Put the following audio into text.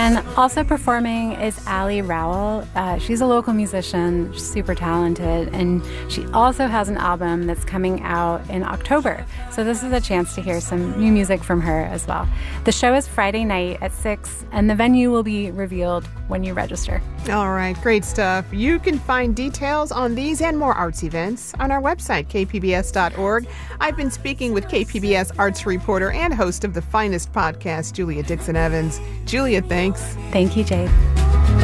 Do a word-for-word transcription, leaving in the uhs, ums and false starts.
And also performing is Allie Rowell. Uh, she's a local musician, super talented, and she also has an album that's coming out in October. So this is a chance to hear some new music from her as well. The show is Friday night at six, and the venue will be revealed when you register. All right, great stuff. You can find details on these and more arts events on our website, k p b s dot org. I've been speaking with K P B S arts reporter and host of The Finest podcast, Julia Dixon Evans. Julia, thanks. Thank you, Jade.